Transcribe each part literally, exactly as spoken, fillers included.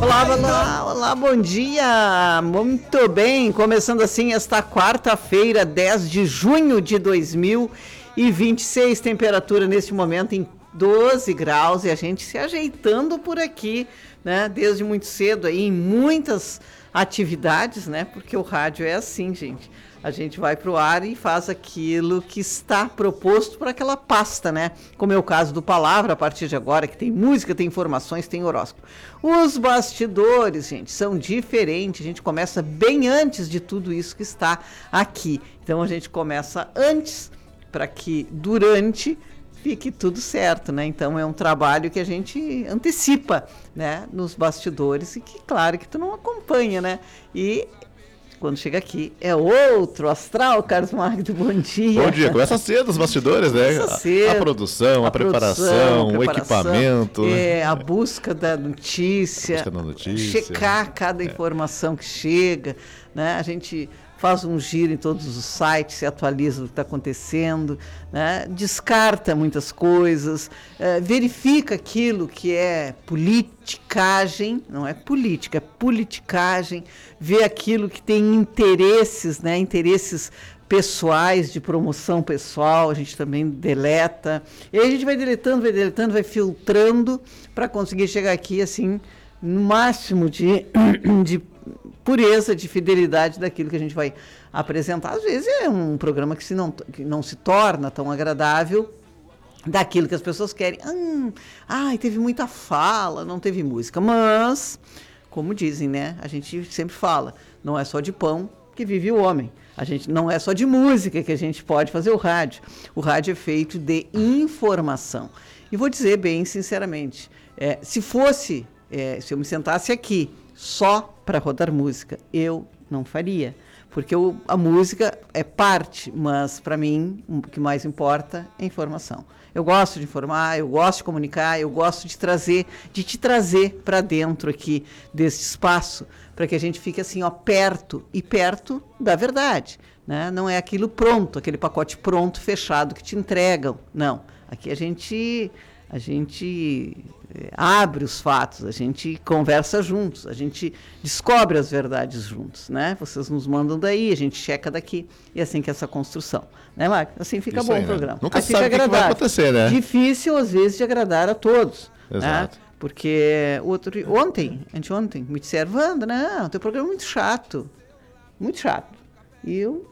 Olá, olá, olá, bom dia! Muito bem, começando assim esta quarta-feira, dez de junho de dois mil e vinte e seis, temperatura neste momento em doze graus e a gente se ajeitando por aqui, né? Desde muito cedo aí, em muitas atividades, né? Porque o rádio é assim, gente. A gente vai para o ar e faz aquilo que está proposto para aquela pasta, né? Como é o caso do Palavra, a partir de agora, que tem música, tem informações, tem horóscopo. Os bastidores, gente, são diferentes. A gente começa bem antes de tudo isso que está aqui. Então, a gente começa antes para que durante fique tudo certo, né? Então, é um trabalho que a gente antecipa, né? Nos bastidores e que, claro, que tu não acompanha, né? E quando chega aqui, é outro astral. Carlos Magno, bom dia. Bom dia. Começa cedo os bastidores, né? Começa cedo. A produção, a, a preparação, produção, a preparação, o equipamento. É, a busca da notícia. A busca da notícia. Checar cada informação é. que chega, né? A gente faz um giro em todos os sites, se atualiza o que está acontecendo, né? Descarta muitas coisas, é, verifica aquilo que é politicagem, não é política, é politicagem, vê aquilo que tem interesses, né? Interesses pessoais, de promoção pessoal, a gente também deleta, e aí a gente vai deletando, vai deletando, vai filtrando para conseguir chegar aqui, assim, no máximo de, de pureza, de fidelidade daquilo que a gente vai apresentar. Às vezes é um programa que, se não, que não se torna tão agradável daquilo que as pessoas querem. Hum, ai, teve muita fala, não teve música. Mas, como dizem, né? A gente sempre fala, não é só de pão que vive o homem. A gente não é só de música que a gente pode fazer o rádio. O rádio é feito de informação. E vou dizer bem sinceramente, é, se fosse, é, se eu me sentasse aqui só para rodar música, eu não faria, porque eu, a música é parte, mas para mim o que mais importa é informação. Eu gosto de informar, eu gosto de comunicar, eu gosto de trazer, de te trazer para dentro aqui desse espaço, para que a gente fique assim, ó, perto e perto da verdade, né? Não é aquilo pronto, aquele pacote pronto, fechado que te entregam, não. Aqui a gente a gente abre os fatos, a gente conversa juntos, a gente descobre as verdades juntos, né? Vocês nos mandam daí, a gente checa daqui, e assim que é essa construção, né, Marcos? Assim fica Isso bom aí, o programa. Né? Nunca se sabe o que, que vai acontecer, né? Difícil, às vezes, de agradar a todos. Exato. Né? Porque outro, ontem, anteontem, me disseram, Wanda, não, teu programa é muito chato, muito chato. E eu...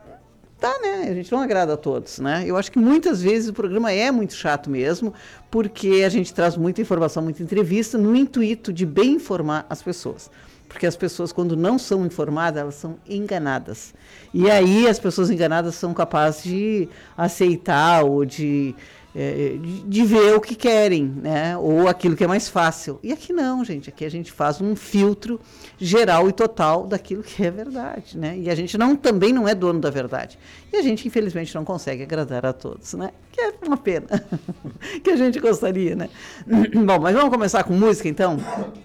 Tá, né? A gente não agrada a todos, né? Eu acho que muitas vezes o programa é muito chato mesmo, porque a gente traz muita informação, muita entrevista, no intuito de bem informar as pessoas. Porque as pessoas, quando não são informadas, elas são enganadas. E aí as pessoas enganadas são capazes de aceitar ou de... É, de, de ver o que querem, né? Ou aquilo que é mais fácil. E aqui não, gente. Aqui a gente faz um filtro geral e total daquilo que é verdade, né? E a gente não, também não é dono da verdade. E a gente, infelizmente, não consegue agradar a todos, né? Que é uma pena. Que a gente gostaria, né? Bom, mas vamos começar com música, então?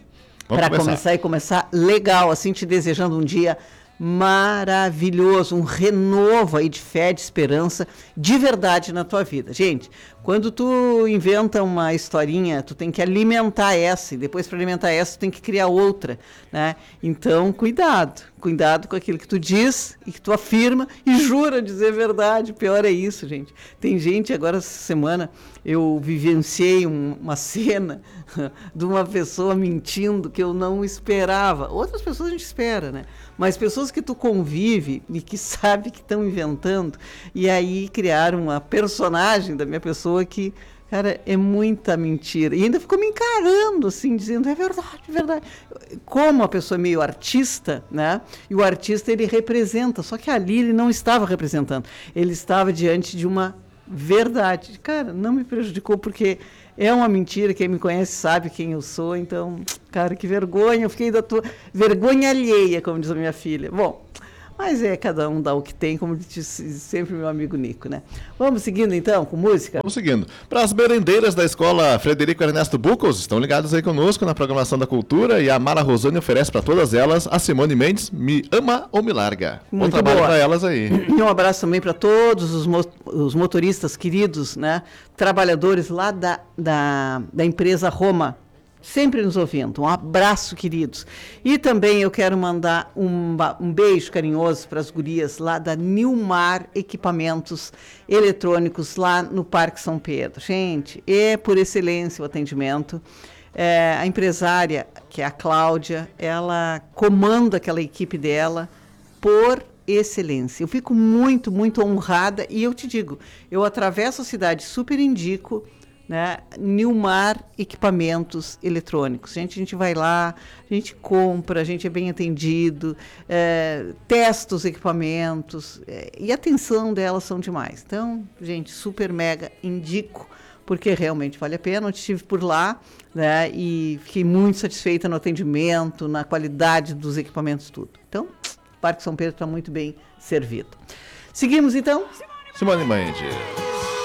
Para começar e começar legal, assim, te desejando um dia maravilhoso, um renovo aí de fé, de esperança, de verdade na tua vida. Gente, quando tu inventa uma historinha, tu tem que alimentar essa, e depois para alimentar essa, tu tem que criar outra, né? Então, cuidado, cuidado com aquilo que tu diz e que tu afirma e jura dizer verdade. Pior é isso, gente. Tem gente, agora essa semana, eu vivenciei um, uma cena de uma pessoa mentindo que eu não esperava. Outras pessoas a gente espera, né? Mas pessoas que tu convive e que sabe que estão inventando, e aí criaram uma personagem da minha pessoa que, cara, é muita mentira. E ainda ficou me encarando, assim, dizendo, é verdade, é verdade. Como a pessoa é meio artista, né? E o artista, ele representa, só que ali ele não estava representando. Ele estava diante de uma verdade. Cara, não me prejudicou, porque é uma mentira. Quem me conhece sabe quem eu sou. Então, cara, que vergonha. Eu fiquei da tua... Vergonha alheia, como diz a minha filha. Bom... Mas é, cada um dá o que tem, como disse sempre meu amigo Nico, né? Vamos seguindo, então, com música? Vamos seguindo. Para as merendeiras da Escola Frederico Ernesto Buchholz, estão ligados aí conosco na programação da cultura, e a Mara Rosane oferece para todas elas a Simone Mendes, Me Ama ou Me Larga. Muito Bom trabalho para elas aí. E um abraço também para todos os, mo os motoristas queridos, né? Trabalhadores lá da, da, da empresa Roma, sempre nos ouvindo. Um abraço, queridos. E também eu quero mandar um, um beijo carinhoso para as gurias lá da Nilmar Equipamentos Eletrônicos, lá no Parque São Pedro. Gente, é por excelência o atendimento. É, a empresária, que é a Cláudia, ela comanda aquela equipe dela por excelência. Eu fico muito, muito honrada e eu te digo, eu atravesso a cidade, super indico, né? Nilmar Equipamentos Eletrônicos. Gente, a gente vai lá, a gente compra, a gente é bem atendido, é, testa os equipamentos é, e a atenção delas são demais. Então, gente, super mega indico, porque realmente vale a pena. Eu estive por lá, né, e fiquei muito satisfeita no atendimento, na qualidade dos equipamentos, tudo. Então, o Parque São Pedro está muito bem servido. Seguimos, então? Simone Mendes.